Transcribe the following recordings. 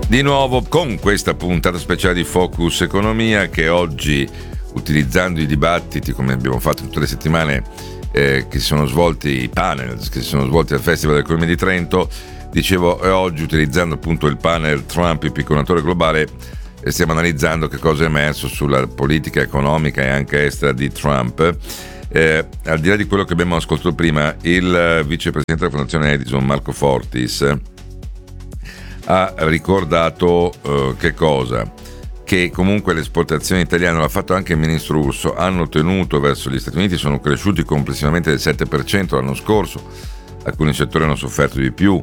Di nuovo con questa puntata speciale di Focus Economia, che oggi, utilizzando i dibattiti come abbiamo fatto tutte le settimane che si sono svolti, i panel che si sono svolti al Festival dell'Economia di Trento, dicevo, e oggi utilizzando appunto il panel Trump, il picconatore globale, stiamo analizzando che cosa è emerso sulla politica economica e anche estera di Trump. Al di là di quello che abbiamo ascoltato prima, il vicepresidente della Fondazione Edison, Marco Fortis, ha ricordato che cosa? Che comunque le esportazioni italiane, l'ha fatto anche il ministro Urso, hanno ottenuto verso gli Stati Uniti, sono cresciuti complessivamente del 7% l'anno scorso. Alcuni settori hanno sofferto di più,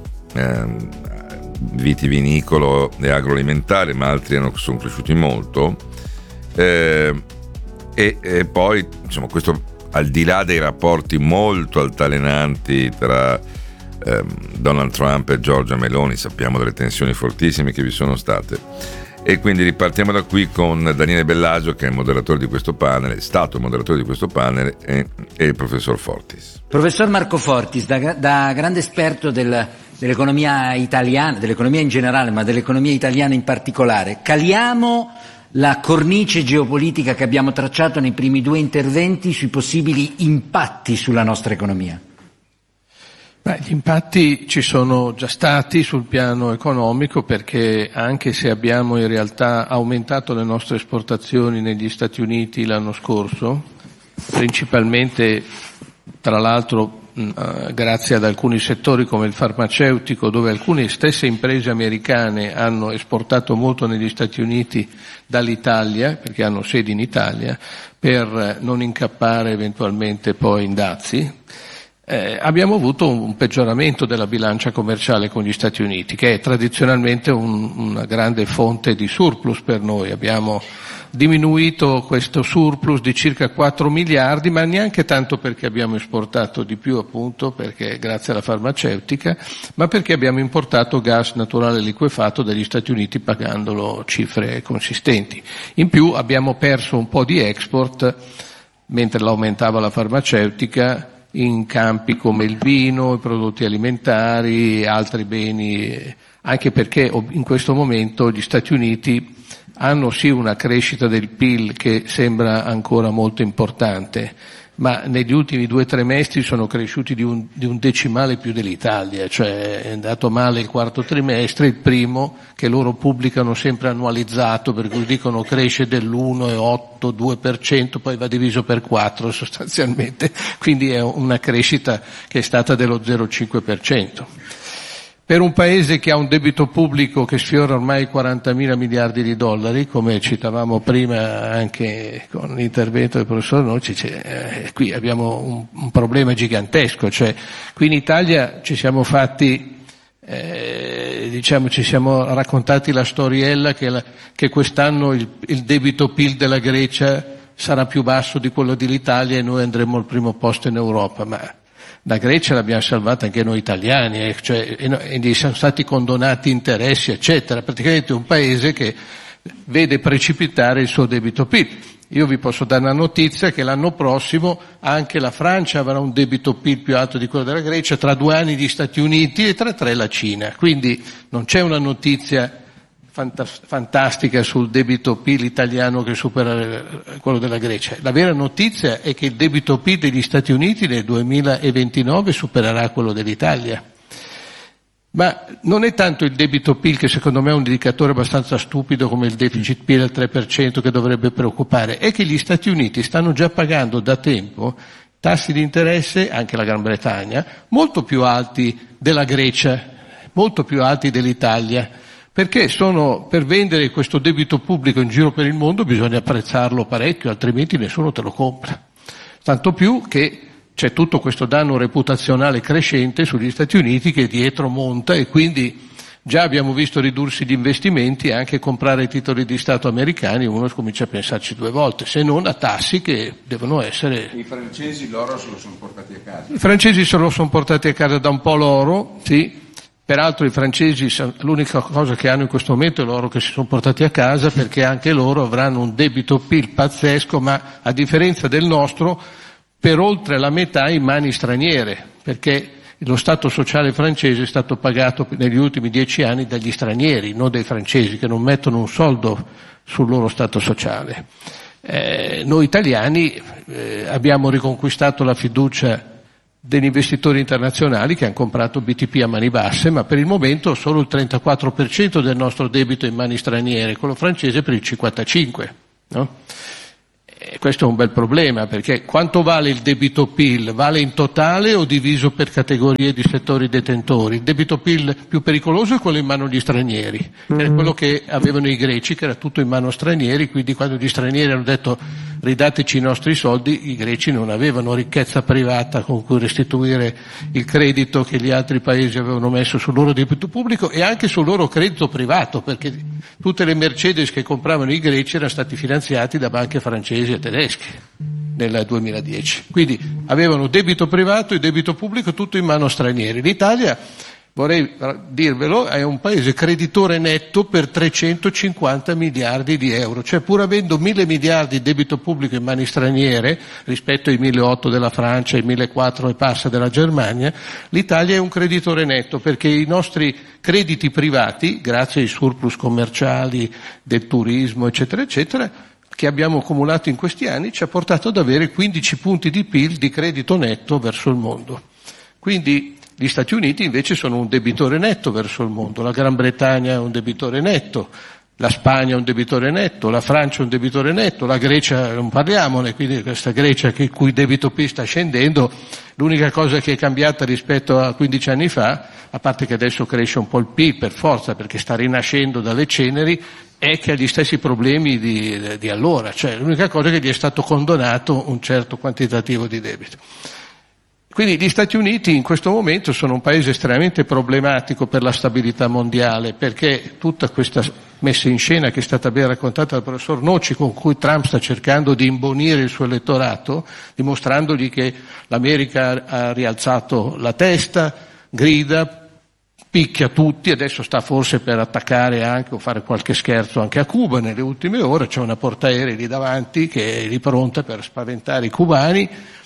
vitivinicolo e agroalimentare, ma altri sono cresciuti molto. E poi, insomma, questo al di là dei rapporti molto altalenanti tra Donald Trump e Giorgia Meloni, sappiamo delle tensioni fortissime che vi sono state, e quindi ripartiamo da qui con Daniele Bellagio, che è il moderatore di questo panel, è stato il moderatore di questo panel, e il professor Fortis. Professor Marco Fortis, da grande esperto dell'economia italiana, dell'economia in generale, ma dell'economia italiana in particolare, caliamo la cornice geopolitica che abbiamo tracciato nei primi due interventi sui possibili impatti sulla nostra economia. Gli impatti ci sono già stati sul piano economico, perché anche se abbiamo in realtà aumentato le nostre esportazioni negli Stati Uniti l'anno scorso, principalmente tra l'altro grazie ad alcuni settori come il farmaceutico, dove alcune stesse imprese americane hanno esportato molto negli Stati Uniti dall'Italia, perché hanno sedi in Italia, per non incappare eventualmente poi in dazi. Abbiamo avuto un peggioramento della bilancia commerciale con gli Stati Uniti, che è tradizionalmente una grande fonte di surplus per noi. Abbiamo diminuito questo surplus di circa 4 miliardi, ma neanche tanto perché abbiamo esportato di più, appunto, perché grazie alla farmaceutica, ma perché abbiamo importato gas naturale liquefatto dagli Stati Uniti pagandolo cifre consistenti. In più abbiamo perso un po' di export, mentre l'aumentava la farmaceutica, in campi come il vino, i prodotti alimentari, altri beni, anche perché in questo momento gli Stati Uniti hanno sì una crescita del PIL che sembra ancora molto importante, ma negli ultimi 2 trimestri sono cresciuti di un decimale più dell'Italia, cioè è andato male il quarto trimestre, il primo, che loro pubblicano sempre annualizzato, per cui dicono cresce dell'1,8, 2%, poi va diviso per 4 sostanzialmente, quindi è una crescita che è stata dello 0,5%. Per un paese che ha un debito pubblico che sfiora ormai 40.000 miliardi di dollari, come citavamo prima anche con l'intervento del professor Noci, qui abbiamo un problema gigantesco, cioè qui in Italia ci siamo fatti, ci siamo raccontati la storiella che quest'anno il debito PIL della Grecia sarà più basso di quello dell'Italia e noi andremo al primo posto in Europa, ma la Grecia l'abbiamo salvata anche noi italiani, e gli sono stati condonati interessi, eccetera. Praticamente un paese che vede precipitare il suo debito PIL. Io vi posso dare una notizia che l'anno prossimo anche la Francia avrà un debito PIL più alto di quello della Grecia, tra 2 anni gli Stati Uniti e tra 3 la Cina. Quindi non c'è una notizia fantastica sul debito PIL italiano che supera quello della Grecia. La vera notizia è che il debito PIL degli Stati Uniti nel 2029 supererà quello dell'Italia. Ma non è tanto il debito PIL, che secondo me è un indicatore abbastanza stupido come il deficit PIL al 3%, che dovrebbe preoccupare, è che gli Stati Uniti stanno già pagando da tempo tassi di interesse, anche la Gran Bretagna, molto più alti della Grecia, molto più alti dell'Italia. Perché per vendere questo debito pubblico in giro per il mondo bisogna apprezzarlo parecchio, altrimenti nessuno te lo compra. Tanto più che c'è tutto questo danno reputazionale crescente sugli Stati Uniti che dietro monta, e quindi già abbiamo visto ridursi gli investimenti e anche comprare titoli di Stato americani, uno comincia a pensarci 2 volte, se non a tassi che devono essere... I francesi l'oro se lo sono portati a casa. I francesi se lo sono portati a casa da un po' l'oro, sì. Peraltro i francesi, l'unica cosa che hanno in questo momento è l'oro che si sono portati a casa, perché anche loro avranno un debito PIL pazzesco, ma a differenza del nostro, per oltre la metà in mani straniere, perché lo Stato sociale francese è stato pagato negli ultimi 10 anni dagli stranieri, non dai francesi, che non mettono un soldo sul loro Stato sociale. Noi italiani abbiamo riconquistato la fiducia degli investitori internazionali che hanno comprato BTP a mani basse, ma per il momento solo il 34% del nostro debito è in mani straniere, quello francese per il 55%, no? E questo è un bel problema, perché quanto vale il debito PIL? Vale in totale o diviso per categorie di settori detentori? Il debito PIL più pericoloso è quello in mano agli stranieri, che è quello che avevano i greci, che era tutto in mano stranieri, quindi quando gli stranieri hanno detto ridateci i nostri soldi, i greci non avevano ricchezza privata con cui restituire il credito che gli altri paesi avevano messo sul loro debito pubblico e anche sul loro credito privato, perché tutte le Mercedes che compravano i greci erano stati finanziati da banche francesi e tedesche nel 2010. Quindi avevano debito privato e debito pubblico tutto in mano stranieri. L'Italia, vorrei dirvelo, è un paese creditore netto per 350 miliardi di euro, cioè pur avendo 1.000 miliardi di debito pubblico in mani straniere rispetto ai 1.800 della Francia, ai 1.400 e passa della Germania, l'Italia è un creditore netto perché i nostri crediti privati, grazie ai surplus commerciali del turismo eccetera eccetera, che abbiamo accumulato in questi anni, ci ha portato ad avere 15 punti di PIL di credito netto verso il mondo. Quindi gli Stati Uniti invece sono un debitore netto verso il mondo, la Gran Bretagna è un debitore netto, la Spagna è un debitore netto, la Francia è un debitore netto, la Grecia non parliamone, quindi questa Grecia il cui debito PIL sta scendendo, l'unica cosa che è cambiata rispetto a 15 anni fa, a parte che adesso cresce un po' il PIL per forza perché sta rinascendo dalle ceneri, è che ha gli stessi problemi di allora, cioè l'unica cosa è che gli è stato condonato un certo quantitativo di debito. Quindi gli Stati Uniti in questo momento sono un paese estremamente problematico per la stabilità mondiale, perché tutta questa messa in scena che è stata ben raccontata dal professor Noci, con cui Trump sta cercando di imbonire il suo elettorato, dimostrandogli che l'America ha rialzato la testa, grida, picchia tutti, adesso sta forse per attaccare anche o fare qualche scherzo anche a Cuba nelle ultime ore, c'è una portaerei lì davanti che è lì pronta per spaventare i cubani.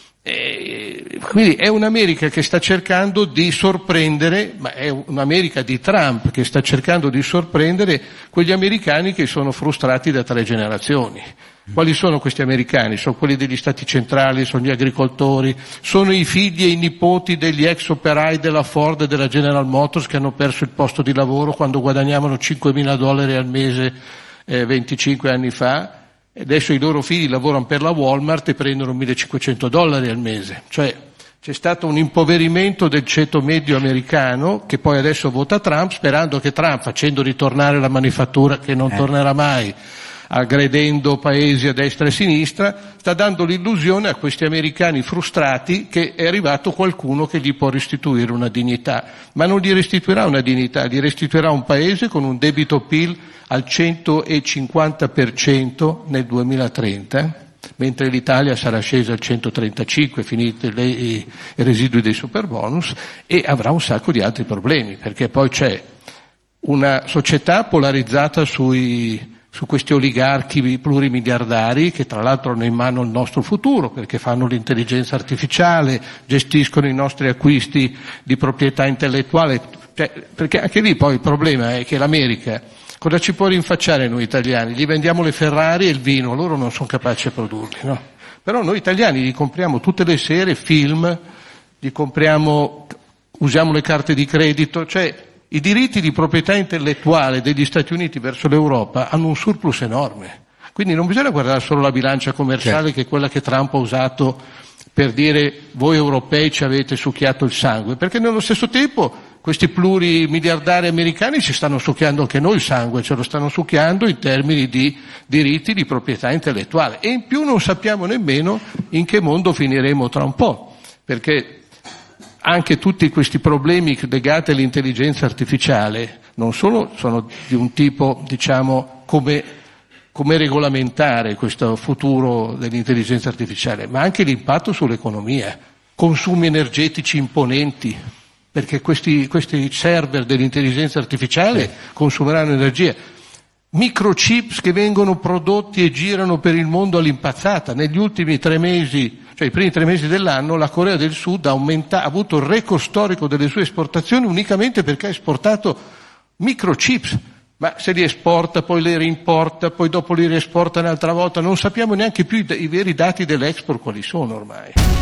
Quindi è un'America che sta cercando di sorprendere, ma è un'America di Trump che sta cercando di sorprendere quegli americani che sono frustrati da 3 generazioni. Quali sono questi americani? Sono quelli degli stati centrali, sono gli agricoltori, sono i figli e i nipoti degli ex operai della Ford e della General Motors che hanno perso il posto di lavoro quando guadagnavano $5.000 al mese 25 anni fa. Adesso i loro figli lavorano per la Walmart e prendono $1.500 al mese. Cioè c'è stato un impoverimento del ceto medio americano che poi adesso vota Trump, sperando che Trump, facendo ritornare la manifattura che non tornerà mai, aggredendo paesi a destra e a sinistra, sta dando l'illusione a questi americani frustrati che è arrivato qualcuno che gli può restituire una dignità, ma non gli restituirà una dignità, gli restituirà un paese con un debito PIL al 150% nel 2030, mentre l'Italia sarà scesa al 135, finiti i residui dei superbonus, e avrà un sacco di altri problemi, perché poi c'è una società polarizzata su questi oligarchi plurimiliardari che tra l'altro hanno in mano il nostro futuro perché fanno l'intelligenza artificiale, gestiscono i nostri acquisti di proprietà intellettuale, cioè, perché anche lì poi il problema è che l'America cosa ci può rinfacciare noi italiani? Gli vendiamo le Ferrari e il vino, loro non sono capaci a produrli, no? Però noi italiani gli compriamo tutte le sere film, gli compriamo, usiamo le carte di credito, cioè i diritti di proprietà intellettuale degli Stati Uniti verso l'Europa hanno un surplus enorme. Quindi non bisogna guardare solo la bilancia commerciale, che è quella che Trump ha usato per dire voi europei ci avete succhiato il sangue, perché nello stesso tempo questi plurimiliardari americani ci stanno succhiando anche noi il sangue, ce lo stanno succhiando in termini di diritti di proprietà intellettuale. E in più non sappiamo nemmeno in che mondo finiremo tra un po', perché anche tutti questi problemi legati all'intelligenza artificiale non solo sono di un tipo, diciamo, come regolamentare questo futuro dell'intelligenza artificiale, ma anche l'impatto sull'economia, consumi energetici imponenti, perché questi server dell'intelligenza artificiale consumeranno energia. Microchips che vengono prodotti e girano per il mondo all'impazzata. Negli ultimi 3 mesi cioè i primi 3 mesi dell'anno, la Corea del Sud ha avuto il record storico delle sue esportazioni unicamente perché ha esportato microchips. Ma se li esporta, poi li rimporta, poi dopo li riesporta un'altra volta, non sappiamo neanche più i veri dati dell'export quali sono ormai.